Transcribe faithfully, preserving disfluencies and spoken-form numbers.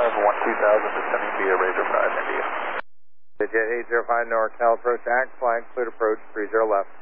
five, one two thousand, descending via Razor five, India. Jet eight zero five, NorCal approach, act, flag, cleared approach, three zero left.